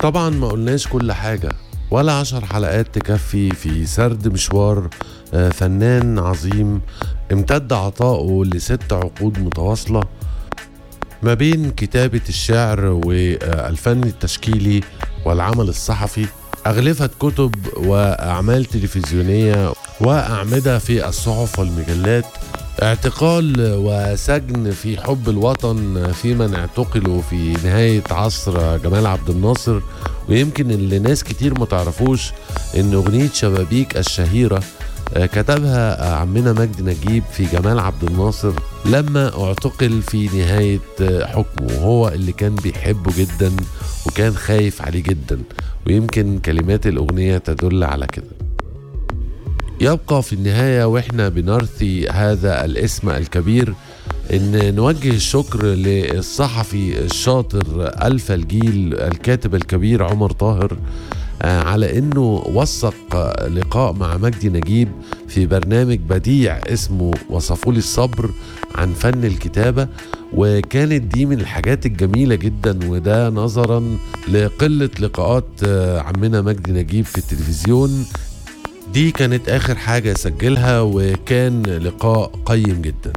طبعا ما قلناش كل حاجة، ولا 10 حلقات تكفي في سرد مشوار فنان عظيم امتد عطاؤه ل6 عقود متواصلة ما بين كتابة الشعر والفن التشكيلي والعمل الصحفي، أغلفت كتب وأعمال تلفزيونية وأعمدة في الصحف والمجلات، اعتقال وسجن في حب الوطن في من اعتقلوا في نهاية عصر جمال عبد الناصر. ويمكن اللي ناس كتير ما تعرفوش ان اغنية شبابيك الشهيرة كتبها عمنا مجدي نجيب في جمال عبد الناصر لما اعتقل في نهاية حكمه، وهو اللي كان بيحبه جدا وكان خايف عليه جدا، ويمكن كلمات الأغنية تدل على كده. يبقى في النهاية واحنا بنرثي هذا الاسم الكبير ان نوجه الشكر للصحفي الشاطر ألف الجيل الكاتب الكبير عمر طاهر على انه وثق لقاء مع مجدي نجيب في برنامج بديع اسمه وصفولي الصبر عن فن الكتابة، وكانت دي من الحاجات الجميلة جدا، وده نظرا لقلة لقاءات عمنا مجدي نجيب في التلفزيون. دي كانت آخر حاجة سجلها، وكان لقاء قيم جدا.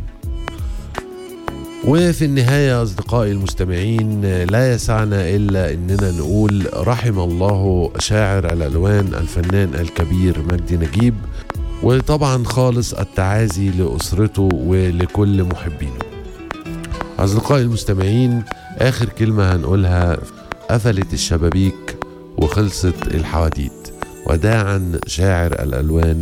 وفي النهاية أصدقائي المستمعين لا يسعنا إلا أننا نقول رحم الله شاعر الألوان الفنان الكبير مجدي نجيب، وطبعا خالص التعازي لأسرته ولكل محبينه. أصدقائي المستمعين، آخر كلمة هنقولها: قفلت الشبابيك وخلصت الحواديت، وداعا شاعر الألوان